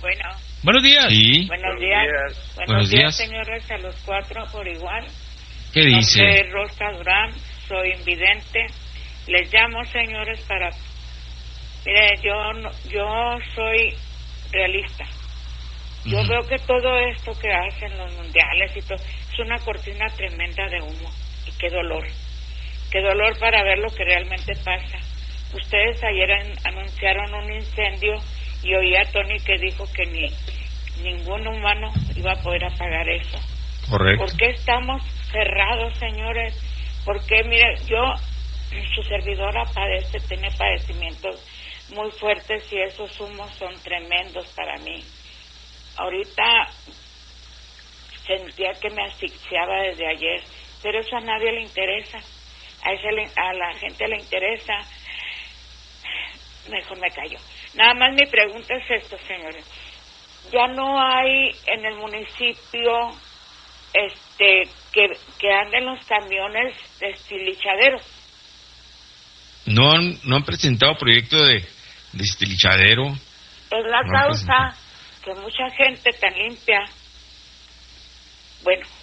Bueno. Buenos días. Sí. Buenos días. Buenos días, señores, a los cuatro por igual. ¿Qué dice? Soy Rosa Durán, soy invidente. Les llamo, señores, para... Mire, yo soy realista. Yo veo que todo esto que hacen los mundiales y todo es una cortina tremenda de humo. Y qué dolor para ver lo que realmente pasa. Ustedes ayer anunciaron un incendio y oí a Tony que dijo que ningún humano iba a poder apagar eso. Correcto. ¿Por qué estamos cerrados, señores? Porque, mire, su servidora tiene padecimientos muy fuertes y esos humos son tremendos para mí. Ahorita sentía que me asfixiaba desde ayer, pero eso a nadie le interesa. A la gente le interesa. Mejor me callo. Nada más mi pregunta es esto, señores. Ya no hay en el municipio que anden los camiones destilichaderos. No han presentado proyecto de destilichadero. Es la causa que mucha gente tan limpia, bueno,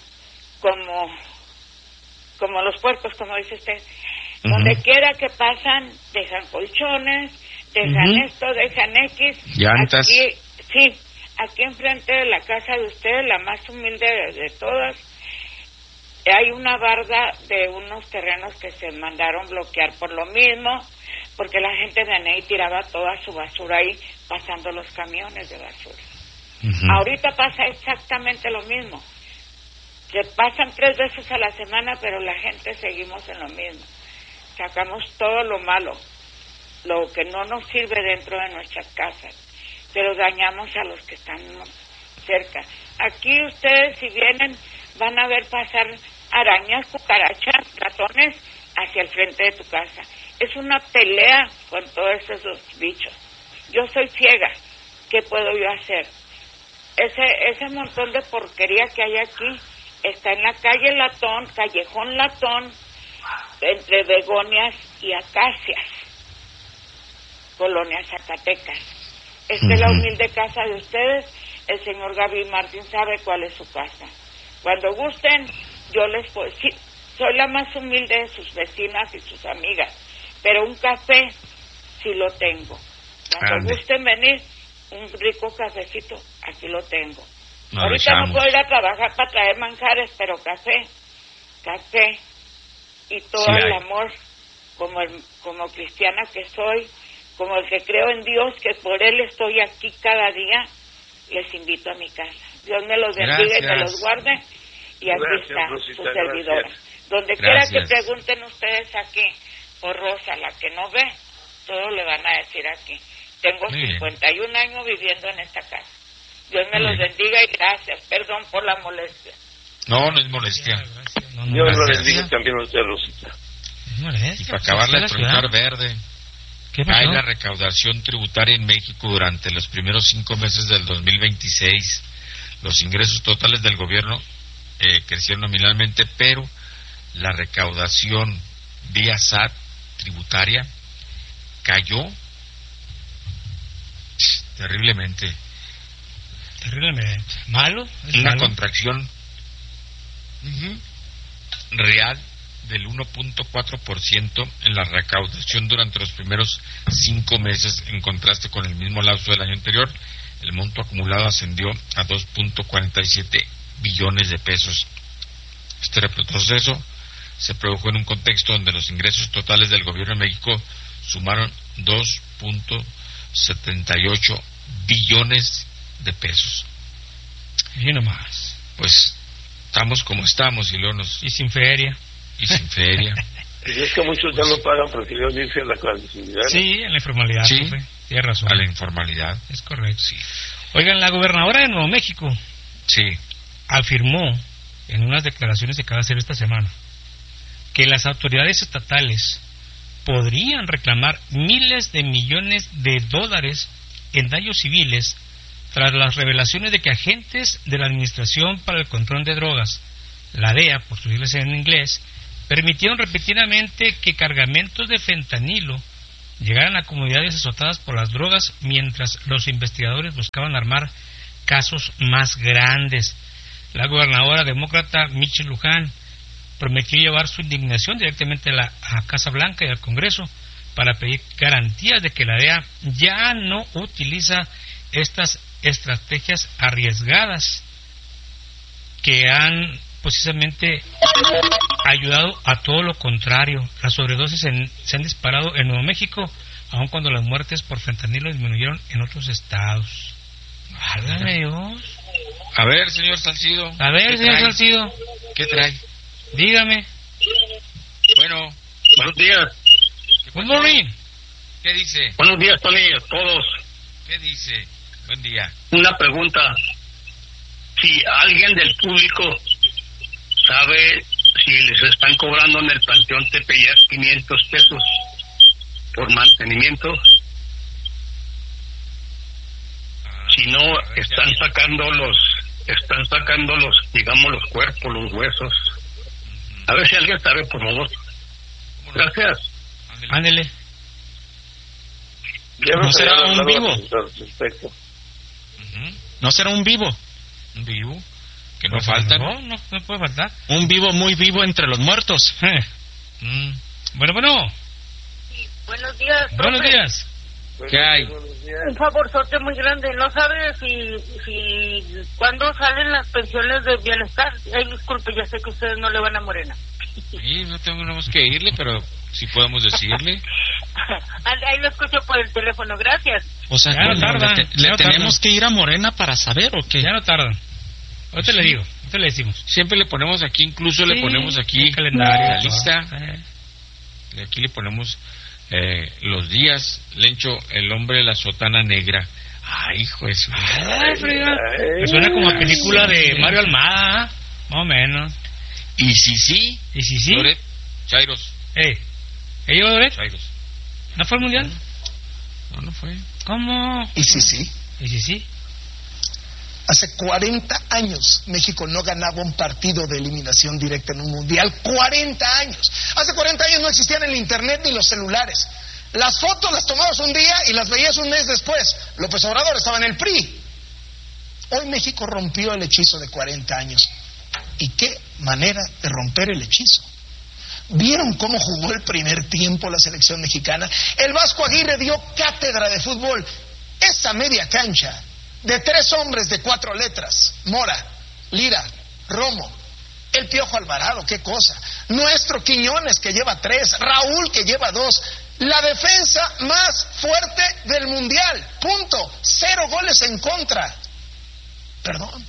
como los puercos, como dice usted, donde quiera que pasan, dejan colchones, dejan esto, dejan X. Llantas. Aquí enfrente de la casa de usted, la más humilde de todas, hay una barda de unos terrenos que se mandaron bloquear por lo mismo, porque la gente venía y tiraba toda su basura ahí, pasando los camiones de basura. Ahorita pasa exactamente lo mismo. Se pasan 3 veces a la semana, pero la gente seguimos en lo mismo. Sacamos todo lo malo, lo que no nos sirve dentro de nuestras casas, pero dañamos a los que están cerca. Aquí ustedes, si vienen, van a ver pasar arañas, cucarachas, ratones hacia el frente de tu casa. Es una pelea con todos esos bichos. Yo soy ciega. ¿Qué puedo yo hacer? Ese montón de porquería que hay aquí está en la calle Latón, Callejón Latón, entre begonias y acacias, Colonia Zacatecas. Esta es la humilde casa de ustedes. El señor Gaby Martín sabe cuál es su casa. Cuando gusten, yo les puedo... Sí, soy la más humilde de sus vecinas y sus amigas, pero un café sí lo tengo. Cuando gusten venir, un rico cafecito, aquí lo tengo. Ahorita no puedo ir a trabajar para traer manjares, pero café y todo el amor, como cristiana que soy, como el que creo en Dios, que por Él estoy aquí cada día, les invito a mi casa. Dios me los bendiga y me los guarde, y aquí está su servidora. Donde quiera que pregunten ustedes aquí por Rosa, la que no ve, todo le van a decir aquí. Tengo 51 años viviendo en esta casa. Dios me los bendiga y gracias. Perdón por la molestia. No es molestia. Dios lo bendiga también a usted, Rosita. Y para acabarle de preguntar verde, hay la recaudación tributaria en México durante los primeros 5 meses del 2026. Los ingresos totales del gobierno crecieron nominalmente, pero la recaudación vía SAT tributaria cayó terriblemente. ¿Malo? Una contracción real del 1.4% en la recaudación durante los primeros 5 meses, en contraste con el mismo lapso del año anterior. El monto acumulado ascendió a 2.47 billones de pesos. Este retroceso se produjo en un contexto donde los ingresos totales del gobierno de México sumaron 2.78 billones de pesos. Y no más. Pues estamos como estamos, y luego y sin feria. Y es que muchos ya no pagan, prefirieron irse a la clandestinidad. Sí, en la informalidad. Sí, tiene razón. A la informalidad. Es correcto. Sí. Oigan, la gobernadora de Nuevo México afirmó en unas declaraciones que acaba de hacer esta semana que las autoridades estatales podrían reclamar miles de millones de dólares en daños civiles tras las revelaciones de que agentes de la Administración para el Control de Drogas, la DEA, por sus siglas en inglés, permitieron repetidamente que cargamentos de fentanilo llegaran a comunidades azotadas por las drogas, mientras los investigadores buscaban armar casos más grandes. La gobernadora demócrata Michelle Lujan prometió llevar su indignación directamente a Casa Blanca y al Congreso para pedir garantías de que la DEA ya no utiliza estas estrategias arriesgadas que han precisamente ayudado a todo lo contrario. Las sobredosis se han disparado en Nuevo México, aun cuando las muertes por fentanilo disminuyeron en otros estados. ¡Válgame Dios! A ver, señor Salcido. A ver, señor Salcido. ¿Qué trae? Dígame. Bueno. Buenos días. Good morning. ¿Qué dice? Buenos días, Tony, a todos. ¿Qué dice? Buen día. Una pregunta. Si alguien del público sabe si les están cobrando en el Panteón Tepeyac 500 pesos por mantenimiento, si no están sacando los, digamos, los cuerpos, los huesos. A ver si alguien sabe, por favor. Gracias. Ándele. ¿No será un vivo? ¿No será un vivo? ¿Un vivo? Que no faltan. No puede faltar. Un vivo muy vivo entre los muertos. Bueno. Sí, buenos días. Buenos días. ¿Qué hay? Un favorzote muy grande. ¿No sabe si cuándo salen las pensiones de bienestar? Ay, disculpe, ya sé que ustedes no le van a Morena. Sí, no tenemos que irle, pero sí podemos decirle. Ahí lo escucho por el teléfono, gracias. O sea, ya no tarda, ¿le tenemos que ir a Morena para saber o qué? Ya no tardan. Ahorita le digo, ahorita le decimos. Siempre le ponemos aquí, incluso le ponemos aquí el calendario, la lista. Y aquí le ponemos los días. Lencho, el hombre de la sotana negra. Ay, hijo de su... Me suena como a película de Mario Almada, más o menos. ¿Y si sí? Loret, Chairos. ¿Llegó Loret? Chairos. ¿No fue al mundial? No fue. ¿Cómo? ¿Y si sí? ¿Y si sí? Hace 40 años México no ganaba un partido de eliminación directa en un mundial. 40 años. Hace 40 años no existían el internet ni los celulares. Las fotos las tomabas un día y las veías un mes después. López Obrador estaba en el PRI. Hoy México rompió el hechizo de 40 años. ¿Y qué manera de romper el hechizo? ¿Vieron cómo jugó el primer tiempo la selección mexicana? El Vasco Aguirre dio cátedra de fútbol. Esa media cancha de 3 hombres de 4 letras: Mora, Lira, Romo, el Piojo Alvarado, qué cosa. Nuestro Quiñones, que lleva 3, Raúl, que lleva 2. La defensa más fuerte del mundial. Punto. 0 goles en contra. Perdón.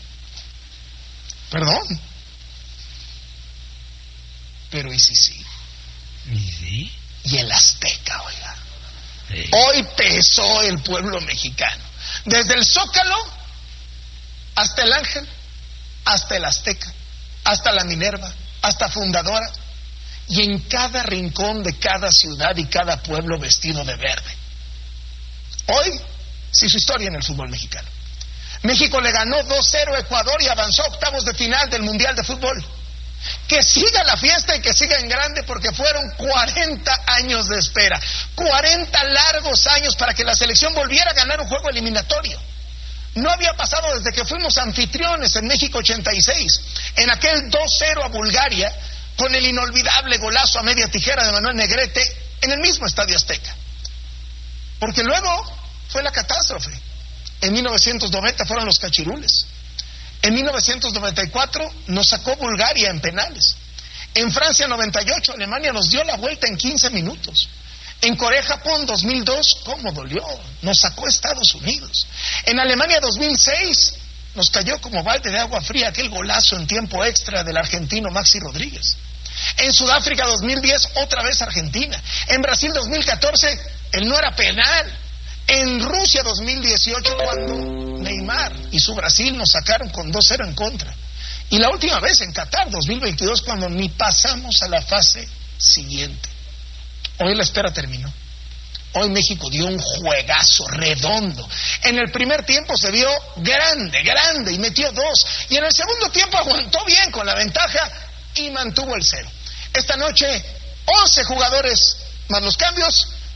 Pero ¿y si sí? ¿Y sí? Y el Azteca, oiga. Sí. Hoy pesó el pueblo mexicano. Desde el Zócalo hasta el Ángel, hasta el Azteca, hasta la Minerva, hasta Fundadora, y en cada rincón de cada ciudad y cada pueblo vestido de verde. Hoy se hizo historia en el fútbol mexicano. México le ganó 2-0 a Ecuador y avanzó a octavos de final del Mundial de Fútbol. Que siga la fiesta y que siga en grande, porque fueron 40 años de espera, 40 largos años para que la selección volviera a ganar un juego eliminatorio. No había pasado desde que fuimos anfitriones en México 86, en aquel 2-0 a Bulgaria, con el inolvidable golazo a media tijera de Manuel Negrete en el mismo Estadio Azteca. Porque luego fue la catástrofe. En 1990 fueron los cachirules. En 1994 nos sacó Bulgaria en penales. En Francia 98 Alemania nos dio la vuelta en 15 minutos. En Corea-Japón 2002, ¿cómo dolió? Nos sacó Estados Unidos. En Alemania 2006 nos cayó como balde de agua fría aquel golazo en tiempo extra del argentino Maxi Rodríguez. En Sudáfrica 2010 otra vez Argentina. En Brasil 2014 el no era penal. En Rusia 2018, cuando Neymar y su Brasil nos sacaron con 2-0 en contra. Y la última vez en Qatar 2022, cuando ni pasamos a la fase siguiente. Hoy la espera terminó. Hoy México dio un juegazo redondo. En el primer tiempo se vio grande y metió 2. Y en el segundo tiempo aguantó bien con la ventaja y mantuvo el 0. Esta noche 11 jugadores más los cambios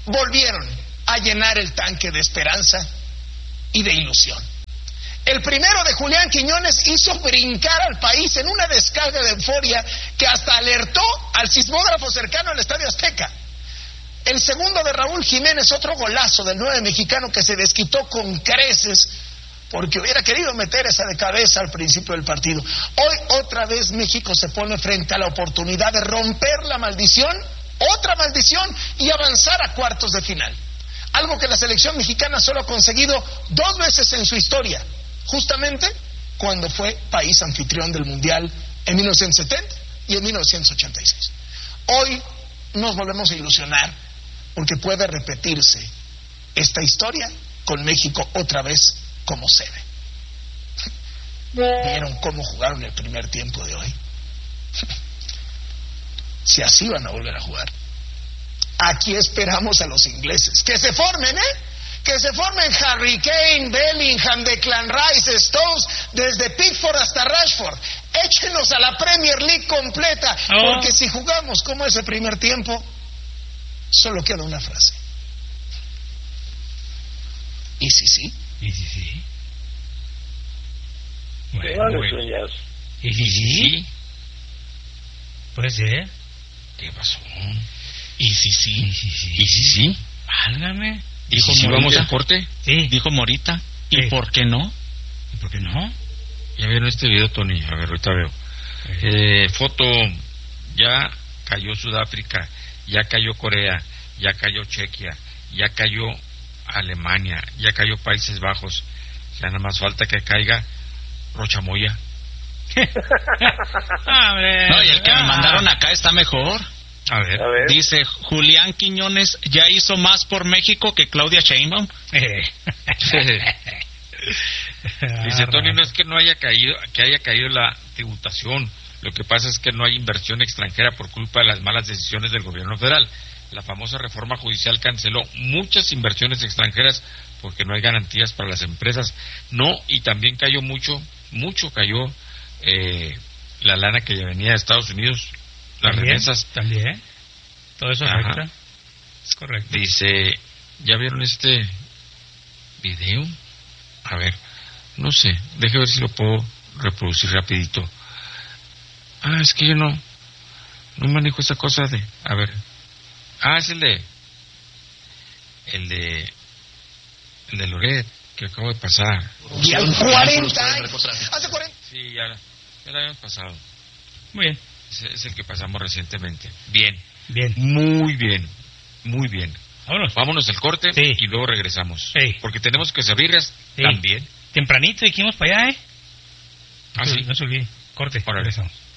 volvieron a llenar el tanque de esperanza y de ilusión. El primero de Julián Quiñones hizo brincar al país en una descarga de euforia que hasta alertó al sismógrafo cercano al Estadio Azteca. El segundo de Raúl Jiménez, otro golazo del 9 mexicano que se desquitó con creces porque hubiera querido meter esa de cabeza al principio del partido. Hoy otra vez México se pone frente a la oportunidad de romper la maldición, otra maldición, y avanzar a cuartos de final. Algo que la selección mexicana solo ha conseguido 2 veces en su historia, justamente cuando fue país anfitrión del Mundial en 1970 y en 1986. Hoy nos volvemos a ilusionar porque puede repetirse esta historia con México otra vez como sede. ¿Vieron cómo jugaron el primer tiempo de hoy? Si así van a volver a jugar. Aquí esperamos a los ingleses que se formen, que se formen Harry Kane, Bellingham, Declan Rice, Stones, desde Pickford hasta Rashford. Échenos a la Premier League completa, porque si jugamos como ese primer tiempo, solo queda una frase. ¿Y si sí? ¿Y si sí? Bueno. ¿Y si sí? Puede ser. ¿Qué pasó? ¿Y si sí? ¿Y si sí? ¿Y si sí? Válgame. ¿Dijo si vamos al corte? Sí. Dijo Morita. ¿Y por qué no? ¿Y por qué no? Ya vieron este video, Tony. A ver, ahorita veo. Foto. Ya cayó Sudáfrica, ya cayó Corea, ya cayó Chequia, ya cayó Alemania, ya cayó Países Bajos. Ya nada más falta que caiga Rochamoya. No, y el que me mandaron acá está mejor. A ver. Dice, Julián Quiñones ya hizo más por México que Claudia Sheinbaum. Dice Tony, no es que no haya caído, que haya caído la tributación. Lo que pasa es que no hay inversión extranjera por culpa de las malas decisiones del gobierno federal. La famosa reforma judicial canceló muchas inversiones extranjeras porque no hay garantías para las empresas. No, y también cayó mucho cayó la lana que venía de Estados Unidos, las remesas. También, todo eso afecta. Ajá. Es correcto. Dice, ¿ya vieron este video? A ver, no sé, déjame ver si lo puedo reproducir rapidito. Es que yo no manejo esa cosa de... A ver. Es el de Loret, que acabo de pasar. Y hay 40 años. Hace 40. Sí, ya lo habíamos pasado. Muy bien. Es el que pasamos recientemente. Bien. Muy bien. Vámonos al corte y luego regresamos. Sí. Porque tenemos que servirlas también. Tempranito dijimos para allá, Sí. No se olvide. Corte. Regresamos.